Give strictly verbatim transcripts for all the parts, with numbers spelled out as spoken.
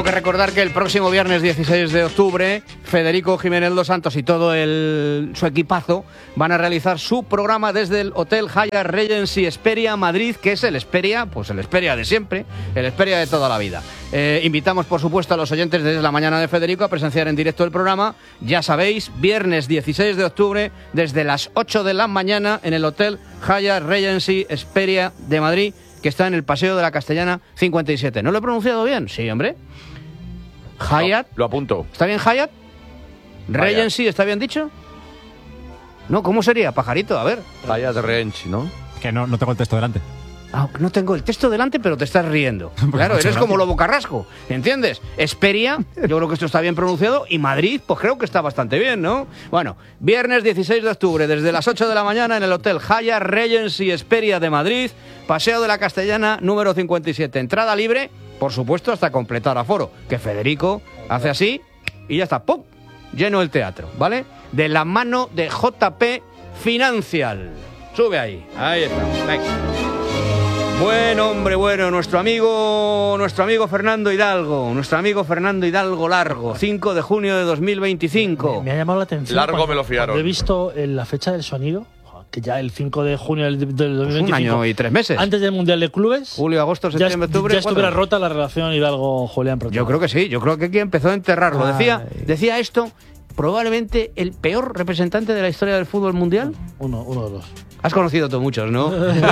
que recordar que el próximo viernes dieciséis de octubre, Federico Jiménez Dos Santos y todo el, su equipazo van a realizar su programa desde el Hotel Hyatt Regency Hesperia Madrid, que es el Hesperia, pues el Hesperia de siempre, el Hesperia de toda la vida. Eh, invitamos, por supuesto, a los oyentes desde la mañana de Federico a presenciar en directo el programa. Ya sabéis, viernes dieciséis de octubre, desde las ocho de la mañana, en el Hotel Hyatt Regency Hesperia de Madrid, que está en el Paseo de la Castellana cincuenta y siete. ¿No lo he pronunciado bien? Sí, hombre. Hyatt. No, lo apunto. ¿Está bien Hyatt? Regency, ¿está bien dicho? No, ¿cómo sería? Pajarito, a ver. Hyatt Regency, ¿no? Que no, no tengo el texto delante. Ah, no tengo el texto delante, pero te estás riendo. Claro, eres como Lobo Carrasco, ¿entiendes? Hesperia, yo creo que esto está bien pronunciado, y Madrid, pues creo que está bastante bien, ¿no? Bueno, viernes dieciséis de octubre, desde las ocho de la mañana, en el Hotel Hyatt Regency Hesperia de Madrid, Paseo de la Castellana, número cincuenta y siete. Entrada libre, por supuesto, hasta completar aforo, que Federico hace así y ya está, ¡pum!, lleno el teatro, ¿vale? De la mano de J P Financial. Sube ahí, ahí está, venga. Bueno, hombre, bueno, nuestro amigo, nuestro amigo Fernando Hidalgo, nuestro amigo Fernando Hidalgo Largo, cinco de junio de dos mil veinticinco. Me, me ha llamado la atención. Largo cuando, me lo fiaron. He visto en la fecha del sonido, que ya el cinco de junio del, del dos mil veinticinco. Pues un año y tres meses. Antes del Mundial de Clubes. Julio, agosto, septiembre, ya, octubre. Ya estuviera cuatro. rota la relación Hidalgo-Julián Prochazzo. Yo creo que sí, yo creo que aquí empezó a enterrarlo. Decía, Ay. decía esto, probablemente el peor representante de la historia del fútbol mundial. Uno, uno de los. Has conocido tú muchos, ¿no?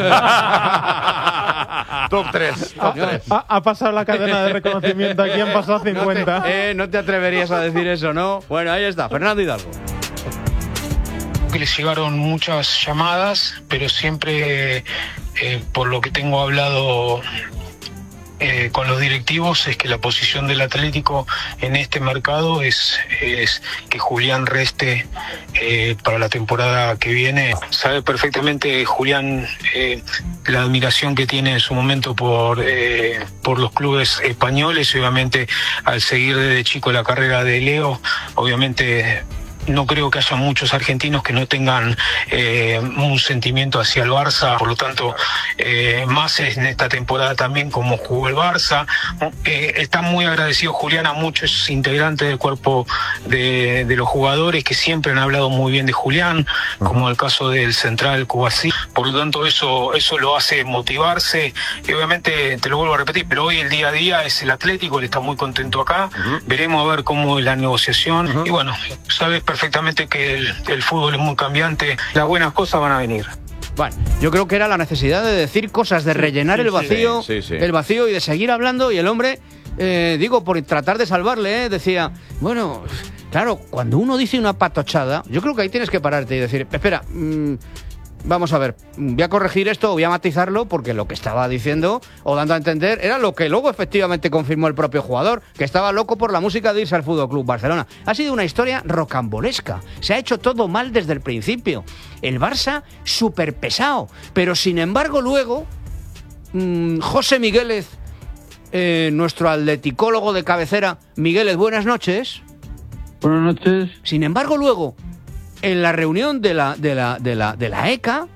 Top tres. Top tres. Ha, ha pasado la cadena de reconocimiento, aquí han pasado cincuenta. No te, eh, no te atreverías a decir eso, ¿no? Bueno, ahí está, Fernando Hidalgo. Que les llegaron muchas llamadas, pero siempre, eh, por lo que tengo hablado eh, con los directivos, es que la posición del Atlético en este mercado es, es que Julián reste eh, para la temporada que viene. Sabe perfectamente Julián eh, la admiración que tiene en su momento por, eh, por los clubes españoles, y obviamente al seguir desde chico la carrera de Leo, obviamente no creo que haya muchos argentinos que no tengan eh, un sentimiento hacia el Barça, por lo tanto, eh, más en esta temporada también como jugó el Barça. Eh, está muy agradecido Julián a muchos integrantes del cuerpo de, de los jugadores que siempre han hablado muy bien de Julián, como el caso del central Cubasí. Por lo tanto, eso, eso lo hace motivarse, y obviamente, te lo vuelvo a repetir, pero hoy el día a día es el Atlético, él está muy contento acá. Uh-huh. Veremos a ver cómo es la negociación. Uh-huh. Y bueno, sabes perfectamente que el, el fútbol es muy cambiante, las buenas cosas van a venir. Bueno, yo creo que era la necesidad de decir cosas, de rellenar sí, el vacío, sí, sí, sí. el vacío y de seguir hablando, y el hombre, eh, digo, por tratar de salvarle, eh, decía, bueno, claro, cuando uno dice una patochada, yo creo que ahí tienes que pararte y decir, espera, mmm, vamos a ver, voy a corregir esto o voy a matizarlo, porque lo que estaba diciendo o dando a entender era lo que luego efectivamente confirmó el propio jugador, que estaba loco por la música de irse al F C Barcelona. Ha sido una historia rocambolesca, se ha hecho todo mal desde el principio. El Barça súper pesado, pero sin embargo luego mmm, José Migueles, eh, nuestro atleticólogo de cabecera. Migueles, buenas noches. Buenas noches. Sin embargo luego, en la reunión de la, de la, de la, de la E C A,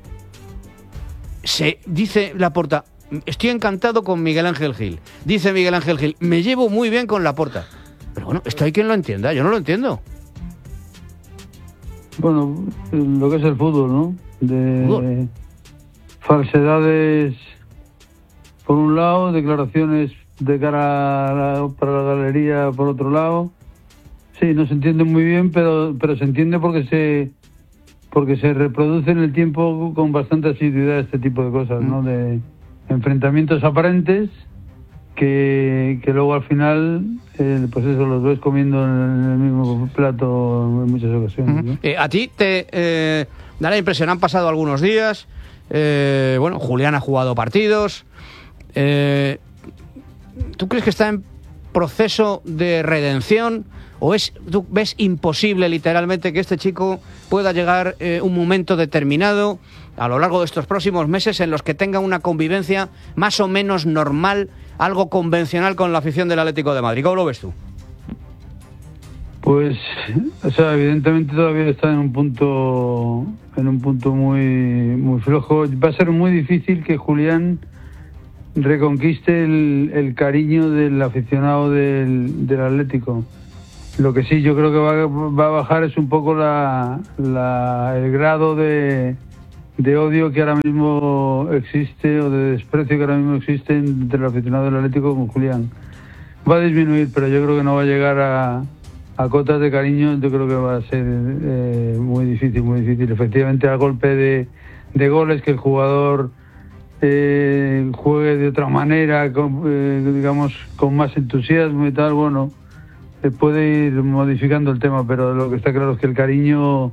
se dice Laporta, estoy encantado con Miguel Ángel Gil. Dice Miguel Ángel Gil, me llevo muy bien con Laporta. Pero bueno, esto hay quien lo entienda, yo no lo entiendo. Bueno, lo que es el fútbol, ¿no? De ¿Fútbol? Falsedades por un lado, declaraciones de cara a la, para la galería por otro lado. Sí, no se entiende muy bien, pero pero se entiende porque se porque se reproduce en el tiempo con bastante asiduidad este tipo de cosas, ¿no? De enfrentamientos aparentes que, que luego al final, eh, pues eso, los ves comiendo en el mismo plato en muchas ocasiones, ¿no? Eh, a ti te eh, da la impresión, han pasado algunos días, eh, bueno, Julián ha jugado partidos, eh, ¿tú crees que está en proceso de redención? ¿O es, tú ves imposible literalmente que este chico pueda llegar eh, un momento determinado a lo largo de estos próximos meses en los que tenga una convivencia más o menos normal, algo convencional con la afición del Atlético de Madrid? ¿Cómo lo ves tú? Pues, o sea, evidentemente todavía está en un punto, en un punto muy, muy flojo. Va a ser muy difícil que Julián reconquiste el, el cariño del aficionado del, del Atlético. Lo que sí yo creo que va, va a bajar es un poco la, la, el grado de, de odio que ahora mismo existe, o de desprecio que ahora mismo existe entre el aficionado del Atlético con Julián. Va a disminuir, pero yo creo que no va a llegar a, a cotas de cariño. Yo creo que va a ser eh, muy difícil, muy difícil. Efectivamente, a golpe de, de goles, que el jugador eh, juegue de otra manera, con, eh, digamos, con más entusiasmo y tal, bueno, se puede ir modificando el tema, pero lo que está claro es que el cariño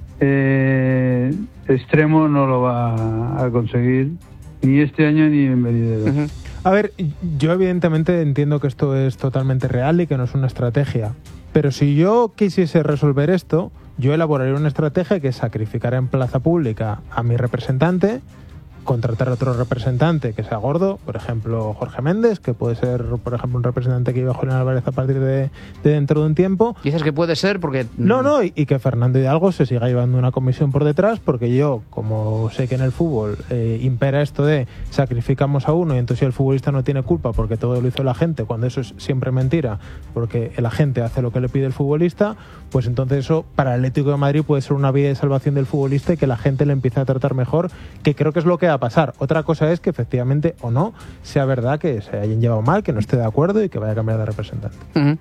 eh, extremo no lo va a conseguir ni este año ni en venidero. Uh-huh. A ver, yo evidentemente entiendo que esto es totalmente real y que no es una estrategia, pero si yo quisiese resolver esto, yo elaboraría una estrategia que es sacrificar en plaza pública a mi representante, contratar a otro representante que sea gordo, por ejemplo Jorge Méndez, que puede ser, por ejemplo, un representante que iba a Julián Álvarez a partir de, de dentro de un tiempo. Dices que puede ser porque... No, no, y, y que Fernando Hidalgo se siga llevando una comisión por detrás, porque yo, como sé que en el fútbol eh, impera esto de sacrificamos a uno y entonces el futbolista no tiene culpa porque todo lo hizo la gente, cuando eso es siempre mentira, porque la gente hace lo que le pide el futbolista, pues entonces eso para el Atlético de Madrid puede ser una vía de salvación del futbolista y que la gente le empiece a tratar mejor, que creo que es lo que va a pasar. Otra cosa es que efectivamente o no sea verdad que se hayan llevado mal, que no esté de acuerdo y que vaya a cambiar de representante. Uh-huh.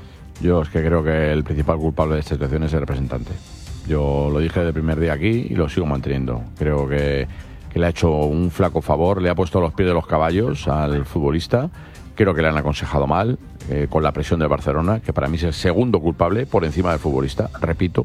Yo es que creo que el principal culpable de esta situación es el representante. Yo lo dije desde el primer día aquí y lo sigo manteniendo. Creo que, que le ha hecho un flaco favor, le ha puesto a los pies de los caballos al futbolista. Creo que le han aconsejado mal, eh, con la presión del Barcelona, que para mí es el segundo culpable por encima del futbolista, repito.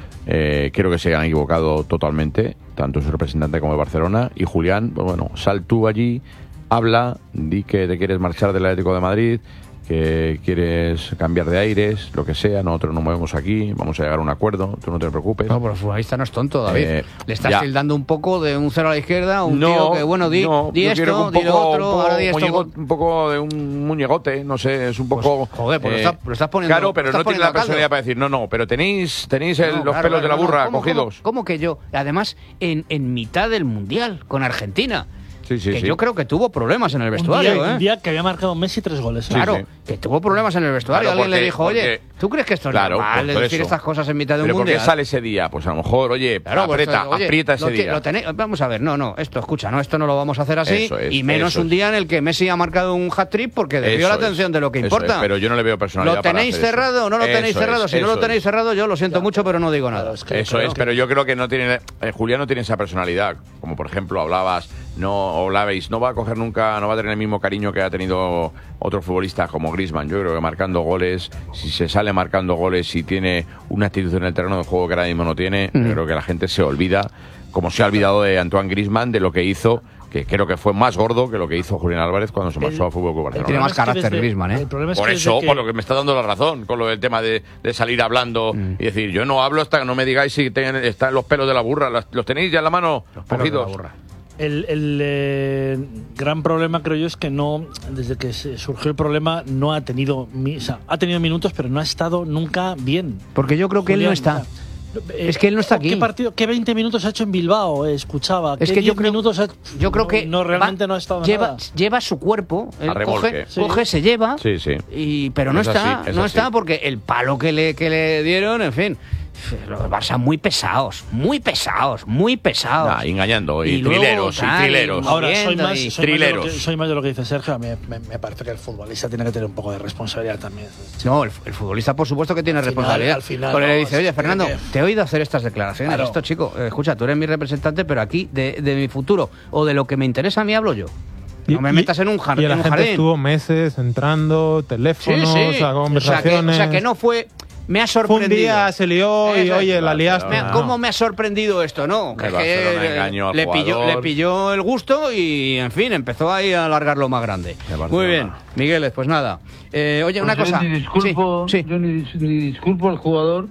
Eh, creo que se han equivocado totalmente, tanto su representante como el Barcelona. Y Julián, pues bueno, sal tú allí, habla, di que te quieres marchar del Atlético de Madrid, que quieres cambiar de aires, lo que sea. Nosotros nos movemos aquí, vamos a llegar a un acuerdo, tú no te preocupes. No, pero el futbolista no es tonto, David. Eh, Le estás ya. tildando un poco de un cero a la izquierda, un no, tío que, bueno, di, no, di yo quiero esto, un di lo poco- otro, un poco ahora di esto. muñegote, un poco de un muñegote, no sé, es un poco... Pues, joder, pues lo eh, estás- lo estás poniendo- Claro, pero lo estás no tiene poniendo la a caldo. personalidad para decir, no, no, pero tenéis, tenéis el- No, los claro, pelos claro, de la no, burra ¿cómo, cogidos. ¿cómo, cómo que yo? Además, en, en mitad del Mundial, con Argentina. Sí, sí, que sí. yo creo que tuvo problemas en el Un vestuario, día, ¿eh? un día que había marcado Messi tres goles. ¿eh? Claro, sí. que tuvo problemas en el vestuario. Claro, Alguien le porque- dijo, oye, porque- ¿tú crees que esto es Claro, normal pues de por decir eso. estas cosas en mitad de un Pero ¿por qué Mundial? sale ese día? Pues a lo mejor, oye, Claro, pues, aprieta, oye, aprieta ese lo ti- día. lo tenéis- vamos a ver, no, no, esto, escucha, no, esto no lo vamos a hacer así, Eso es, y menos eso un es. día en el que Messi ha marcado un hat-trick porque desvió la Eso es, atención de lo que eso importa. es, pero yo no le veo personalidad ¿Lo para tenéis hacer eso. cerrado o no lo tenéis Eso cerrado? es, Si no lo eso tenéis es. cerrado, yo lo siento mucho, pero no digo nada. es que Eso creo es, que- pero yo creo que no tiene, eh, Julián no tiene esa personalidad, como por ejemplo hablabas, no hablabais, no va a coger nunca, no va a tener el mismo cariño que ha tenido otros futbolistas como Griezmann. Yo creo que marcando goles, si se sale marcando goles, si tiene una actitud en el terreno de juego que ahora mismo no tiene, Mm. yo creo que la gente se olvida, como se ha olvidado de Antoine Griezmann, de lo que hizo, que creo que fue más gordo que lo que hizo Julián Álvarez cuando se marchó al Fútbol Club Barcelona. Tiene más es que carácter desde- Griezmann, ¿eh? El problema es Por que eso, desde que- por lo que me está dando la razón, con lo del tema de, de salir hablando Mm. y decir, yo no hablo hasta que no me digáis si ten- están los pelos de la burra, las- los tenéis ya en la mano Pelos de la cogidos. burra. El, el, eh, gran problema, creo yo, es que no, desde que se surgió el problema, no ha tenido, mi- o sea, ha tenido minutos, pero no ha estado nunca bien. Porque yo creo que él no Julián, está. o sea, eh, Es que él no está ¿qué aquí. partido, ¿Qué veinte minutos ha hecho en Bilbao? Eh, escuchaba. Es ¿Qué que yo diez creo, minutos ha- yo creo no, que no realmente va- no ha estado lleva, nada. lleva su cuerpo, él A remolque. coge, Sí. coge, se lleva, Sí, sí. y, pero no Es está, así, es no así. está porque el palo que le, que le dieron, en fin, los Barça muy pesados, muy pesados, muy pesados. Nah, engañando, y, Y luego trileros, y tal, trileros. y- Ahora, soy moviendo más, y- soy, más de lo trileros. que, soy más de lo que dice Sergio. Me, me, me parece que el futbolista tiene que tener un poco de responsabilidad también. No, el, el futbolista por supuesto que tiene Al final- responsabilidad. al final, Porque no, le dice, es oye que Fernando, tiene que- te he oído hacer estas declaraciones. Claro. Esto, chico, eh, escucha, tú eres mi representante, pero aquí de, de mi futuro o de lo que me interesa a mí hablo yo. No me Y- metas en un, jar- Y en la un gente jardín. estuvo meses entrando, Sí, teléfonos, sí. a O sea, que, conversaciones. o sea, que no fue. Me ha Fue sorprendido. un día, se lió y Eso es. oye, la liaste. Me ha- No. ¿Cómo me ha sorprendido esto? No, El es Barcelona que engañó al le pilló, jugador. le pilló el gusto y, en fin, empezó ahí a alargarlo más grande. El Barcelona. Muy bien, Migueles, pues nada. Eh, oye, una Pues yo cosa. Ni disculpo, Sí, sí. Yo ni, dis- ni disculpo al jugador,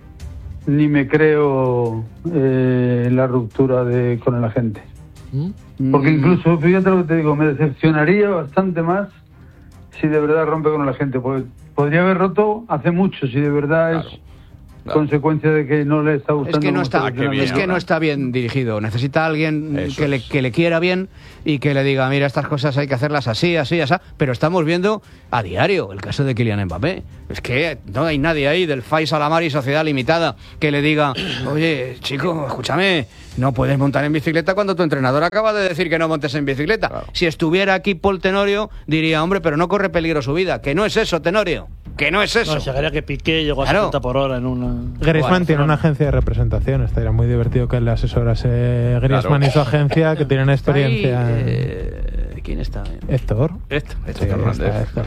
ni me creo eh, la ruptura de con el agente. ¿Mm? Porque Mm, incluso, fíjate lo que te digo, me decepcionaría bastante más si de verdad rompe con el agente. Porque podría haber roto hace mucho, si de verdad Claro. es Claro. consecuencia de que no le está gustando. Es que no está, mucho el es que no está bien dirigido. Necesita a alguien Eso que le, es. que le quiera bien y que le diga, mira, estas cosas hay que hacerlas así, así, así. Pero estamos viendo a diario el caso de Kylian Mbappé. Es que no hay nadie ahí del Faisal Amari Sociedad Limitada que le diga, oye, chico, escúchame, no puedes montar en bicicleta cuando tu entrenador acaba de decir que no montes en bicicleta. Claro. Si estuviera aquí Paul Tenorio, diría, hombre, pero no corre peligro su vida. Que no es eso, Tenorio. Que no es eso. No, llegaría que Piqué llegó a Claro. setenta por hora en una... Griezmann Bueno, tiene pero- una agencia de representación. Estaría muy divertido que le asesorase Griezmann Claro. y su agencia, que tienen Está ahí, experiencia. en- eh, ¿Quién está? Héctor. Esto, Sí, Fernández. está Héctor.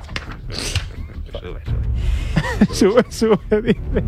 Sube, sube, dice.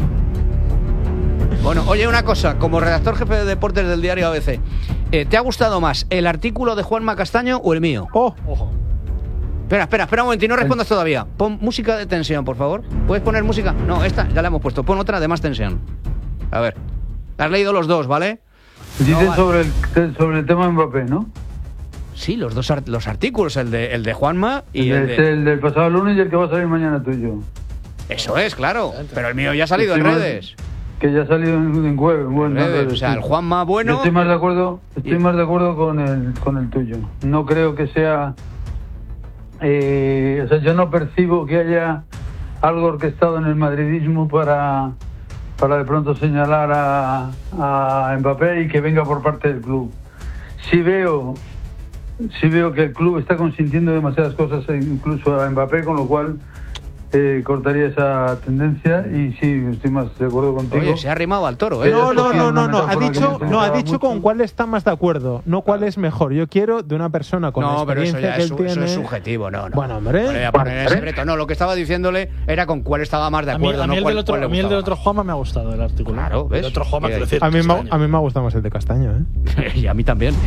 Bueno, oye, una cosa, como redactor jefe de deportes del diario A B C, eh, ¿te ha gustado más el artículo de Juanma Castaño o el mío? Oh, Ojo. Espera, espera, espera un momento y no respondas todavía. Pon música de tensión, por favor. ¿Puedes poner música? No, esta ya la hemos puesto. Pon otra de más tensión. A ver. Has leído los dos, ¿vale? Dice No, vale. sobre, el, sobre el tema de Mbappé, ¿no? Sí, los dos art- los artículos, el de, el de Juanma y el, el de- de... el del pasado lunes y el que va a salir mañana tuyo. Eso es, claro. Pero el mío ya ha salido en Estoy más- redes. Que ya ha salido en, en web. Bueno, En redes. entonces, O sea, sí. el Juanma Yo bueno... estoy más de acuerdo, estoy Y- más de acuerdo con el, con el tuyo. No creo que sea... eh, o sea, yo no percibo que haya algo orquestado en el madridismo para, para de pronto señalar a, a Mbappé y que venga por parte del club. Sí veo, sí veo que el club está consintiendo demasiadas cosas, e incluso a Mbappé, con lo cual eh, cortaría esa tendencia y sí, estoy más de acuerdo contigo. Oye, se ha arrimado al toro, ¿eh? no, no, cogido no, una no, no. Ha metáfora que dicho, me no, ha interesaba dicho con mucho. cuál está más de acuerdo, no cuál es mejor. Yo quiero de una persona con la No, pero eso experiencia ya que es, él su- eso tiene. es subjetivo, no, no. Bueno, hombre. No le voy a poner en ese reto. No, lo que estaba diciéndole era con cuál estaba más de A mí, acuerdo, a mí no el, cuál, del otro, cuál le a mí el del gustaba otro Juanma me ha gustado el artículo. Claro, ¿ves? El otro Juanma, Y- quiero decir, A mí, me, Castaño. a mí me gusta más el de Castaño, ¿eh? más. Y a mí también.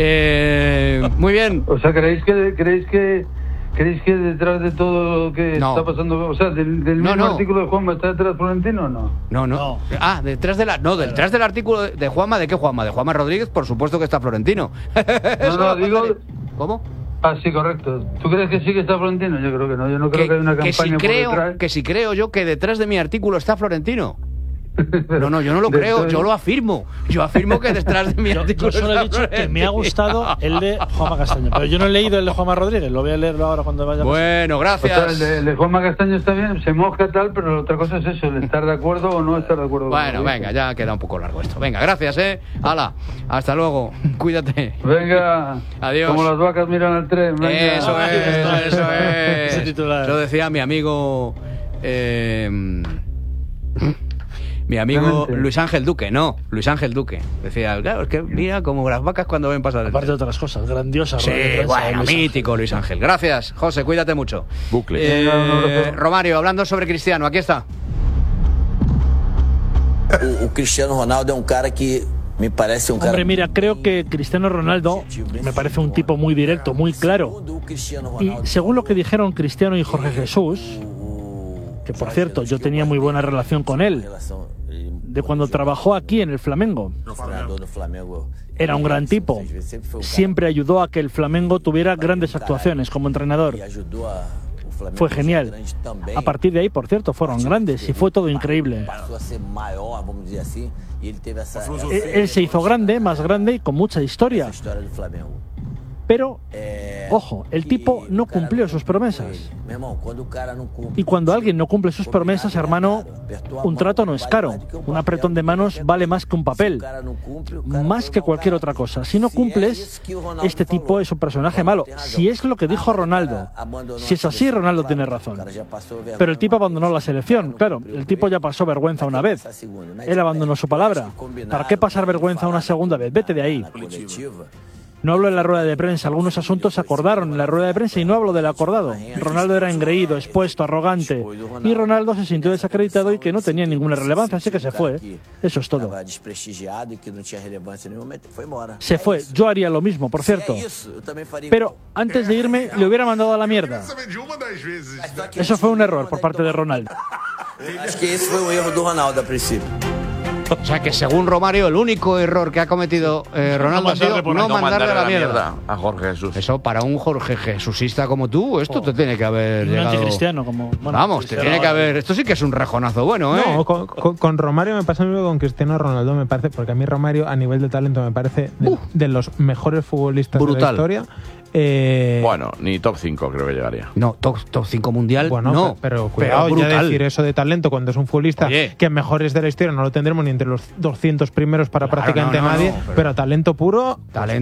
Eh, muy bien. O sea, ¿creéis que creéis que creéis que detrás de todo lo que No. está pasando, o sea, del, del No, mismo no. artículo de Juanma está detrás Florentino o no? No, no, No. Ah, detrás de la, no, detrás del artículo de, de Juanma, ¿de qué Juanma? De Juanma Rodríguez, por supuesto que está Florentino. Eso no, va a digo- pasar. ¿Cómo? Ah, sí, correcto. ¿Tú crees que sí que está Florentino? Yo creo que no. Yo no creo que, haya una que si campaña creo, por detrás. que si creo yo que detrás de mi artículo está Florentino. No, no, yo no lo De creo, todo- yo lo afirmo. Yo afirmo que detrás de mi Yo, artículo yo solo he está dicho que me ha Florentino. gustado el de Juanma Castaño. Pero yo no he leído el de Juanma Rodríguez. Lo voy a leerlo ahora cuando vaya. Bueno, O sea, gracias. el de, el de Juanma Castaño está bien, se mosca tal, pero otra cosa es eso, el estar de acuerdo o no estar de acuerdo. con Bueno, lo que venga, dice. ya queda un poco largo esto. Venga, gracias, eh. Hala, hasta luego. Cuídate. Venga. Adiós. Como las vacas miran al tren. Venga. Eso es, eso Ese es. titular. Lo decía mi amigo. eh, mi amigo Clemente. Luis Ángel Duque, no, Luis Ángel Duque. Decía, claro, es que mira como las vacas cuando ven pasar el Aparte de tren. otras cosas, grandiosa. Sí, rueda de prensa de bueno, Luis Ángel. mítico Luis Ángel. Gracias, José, cuídate mucho. Bucle. Eh, Venga, un abrazo. Romario, hablando sobre Cristiano, aquí está. O, o Cristiano Ronaldo é um cara que me parece um cara. Hombre, mira, creo que Cristiano Ronaldo me parece un tipo muy directo, muy claro. Segundo o Cristiano Y Ronaldo, según lo que dijeron Cristiano y Jorge Jesús, o- que por cierto, yo tenía muy buena relación con él, relação, ele- de cuando trabajó aquí en el Flamengo. o treinador do Flamengo. Era un gran tipo. Sempre foi um cara Siempre ayudó a que el Flamengo tuviera grandes actuaciones como entrenador. que ajudou a, o Flamengo Fue a ser genial. grande também. A partir de ahí, por cierto, fueron grandes y fue todo increíble. Passou a ser maior, vamos dizer assim, e ele teve essa, essa, Él él se hizo grande, más grande y con mucha historia. essa história do Flamengo. Pero, É, ojo, el que tipo no o cara cumplió não sus cumpriu promesas. ele. Meu irmão, quando o cara não cumpre, Y cuando alguien no cumple sus promesas, hermano, un trato no es caro. Un apretón de manos vale más que un se o papel. cara não cumpre, o cara Más foi que mau cualquier cara. otra cosa. Si no Se é cumples, isso que o Ronaldo este falou, tipo es un personaje malo. tem razão. Si es lo que dijo Ah, o Ronaldo, cara abandonou si es a así, seleção, Ronaldo claro, tiene o razón. cara já passou vergonha. Pero el tipo abandonó la selección, claro. El tipo ya pasó vergüenza una vez. Él abandonó su palabra. ¿Para qué pasar vergüenza una segunda vez? Vete de ahí. No hablo en la rueda de prensa, algunos asuntos se acordaron en la rueda de prensa y no hablo del acordado. Ronaldo era engreído, expuesto, arrogante. Y Ronaldo se sintió desacreditado y que no tenía ninguna relevancia, así que se fue. Eso es todo. Estava desprestigiado e que não tinha relevância nenhuma, foi embora. Se fue. Yo haría lo mismo, por cierto. É isso, eu também faria. Pero antes de irme, le hubiera mandado a la mierda. saber de uma das vezes. Eso fue un error por parte de Ronaldo. Acho que esse foi um erro do Ronaldo a princípio. O sea que según Romario, el único error que ha cometido eh, Ronaldo ha sido no mandarle a la mierda. a Jorge Jesús. Eso para un Jorge Jesusista como tú, esto te tiene que haber Un llegado. anticristiano como. Bueno, Vamos, te tiene que haber. Esto sí que es un rejonazo bueno, ¿eh? No, con, con- con Romario me pasa lo mismo que con Cristiano Ronaldo, me parece, porque a mí Romario a nivel de talento me parece de, Uh. de los mejores futbolistas de la Brutal. historia. Eh, Bueno, ni top cinco creo que llegaría. No, top, top cinco mundial, Bueno, no. pe- pero cuidado, ya brutal. decir eso de talento cuando es un futbolista Oye. que mejores de la historia no lo tendremos ni entre los doscientos primeros para Claro, prácticamente no, no, nadie, no, pero- pero talento puro. Talento.